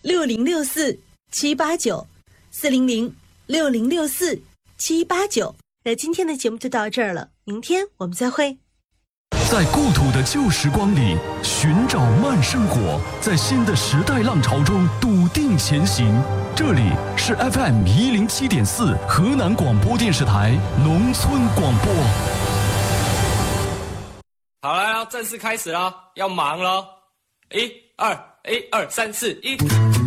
，400-6064-789，400-6064-789。那今天的节目就到这儿了，明天我们再会。 在故土的旧时光里寻找慢生活，在新的时代浪潮中笃定前行。这里是 FM107.4 河南广播电视台农村广播。 好了，正式开始了，要忙了。1、2、1、2、3、4、1。